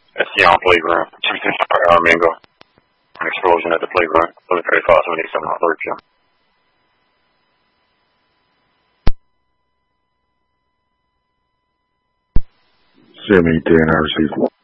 at Sion Playground. Armingo. An explosion at the playground. 3577 on 3rd Jim. Semi 10 I received.